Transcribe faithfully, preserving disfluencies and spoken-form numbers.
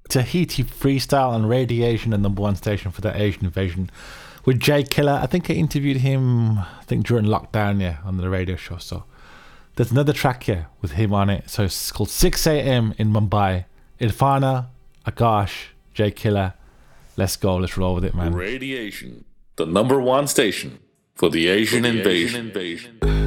Tahiti Freestyle and Radiation, and number one station for the Asian Invasion with Jay Killer. I think I interviewed him, I think during lockdown, yeah, on the radio show. So there's another track here with him on it. So it's called six a.m. in Mumbai. Irfana, Akash, Jay Killer. Let's go. Let's roll with it, man. Radiation, the number one station for the Asian, for the Invasion. Asian Invasion.